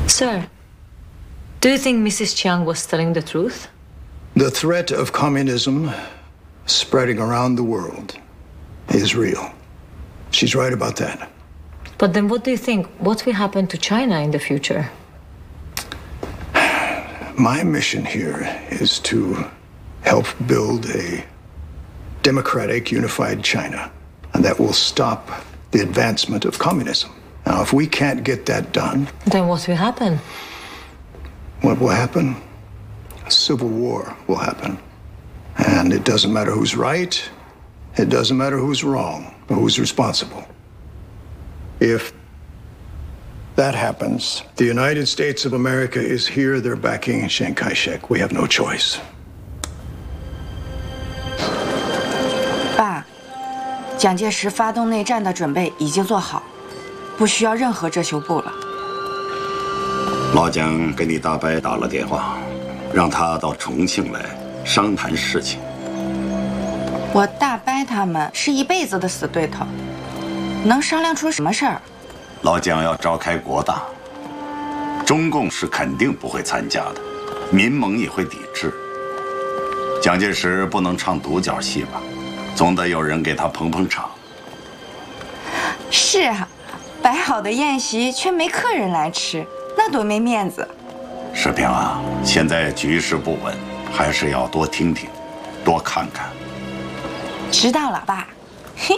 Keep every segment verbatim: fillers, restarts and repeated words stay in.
Sir, do you think Missus Chiang was telling the truth? The threat of communism spreading around the world is real. She's right about that. But then what do you think? What will happen to China in the future? My mission here is to help build a democratic, unified China, and that will stop the advancement of communism. Now, if we can't get that done... Then what will happen? What will happen? A civil war will happen. And it doesn't matter who's right, it doesn't matter who's wrong, or who's responsible. If that happens, the United States of America is here, they're backing Chiang Kai-shek. We have no choice. 爸，蒋介石发动内战的准备已经做好，不需要任何遮羞布了。 老蒋给你大伯打了电话，让他到重庆来商谈事情。 我大伯他们是一辈子的死对头，能商量出什么事儿？ 老蒋要召开国大，中共是肯定不会参加的，民盟也会抵制。蒋介石不能唱独角戏吧？总得有人给他捧捧场。 是啊，摆好的宴席却没客人来吃，那多没面子。 世平啊，现在局势不稳，还是要多听听，多看看。 知道了，爸。嘿。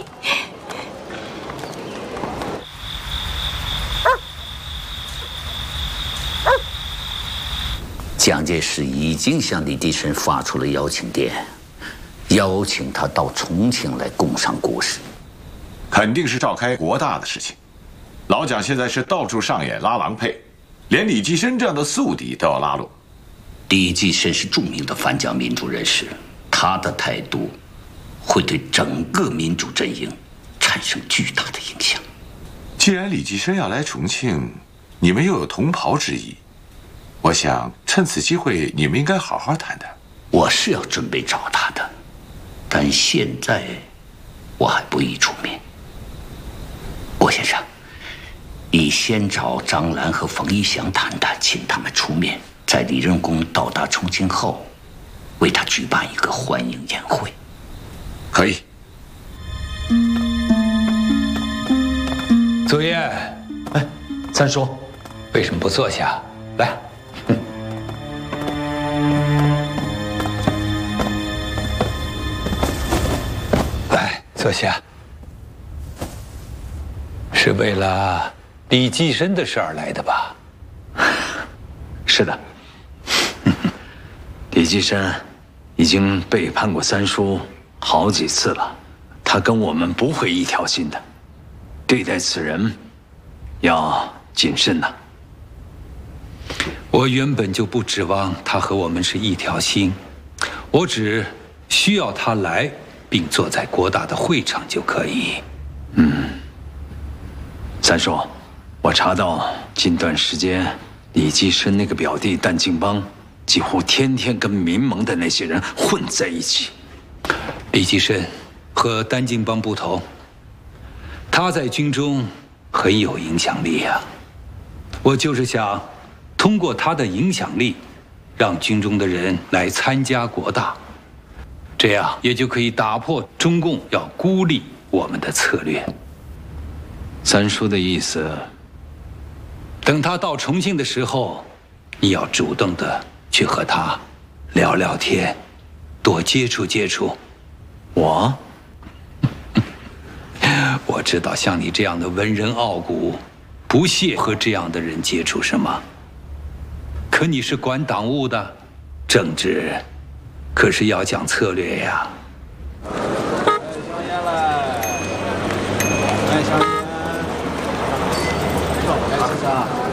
蒋介石已经向李济深发出了邀请电，邀请他到重庆来共商国事。 肯定是召开国大的事情。老蒋现在是到处上演拉郎配，连李济深这样的宿敌都要拉拢。 李济深是著名的反蒋民主人士，他的态度会对整个民主阵营产生巨大的影响。 既然李济深要来重庆，你们又有同袍之谊，我想趁此机会，你们应该好好谈谈。 我是要准备找他的，但现在我还不宜出面。郭先生，你先找张兰和冯一祥谈谈，请他们出面，在李任公到达重庆后，为他举办一个欢迎宴会。 可以。 祖爷，哎，三叔，为什么不坐下？来。来，坐下。是为了李济深的事儿来的吧？ 是的。李济深已经背叛过三叔好几次了，他跟我们不会一条心的，对待此人要谨慎呐。 我原本就不指望他和我们是一条心，我只需要他来，并坐在国大的会场就可以。 嗯，三叔，我查到近段时间李济深那个表弟单敬邦几乎天天跟民盟的那些人混在一起。 李济深和单敬邦不同，他在军中很有影响力啊。我就是想通过他的影响力，让军中的人来参加国大，这样也就可以打破中共要孤立我们的策略。 三叔的意思， 等他到重庆的时候，你要主动的去和他聊聊天，多接触接触。 我， 我知道像你这样的文人傲骨，不屑和这样的人接触什么。可你是管党务的，政治可是要讲策略呀。 香烟来，来香烟，来试试啊。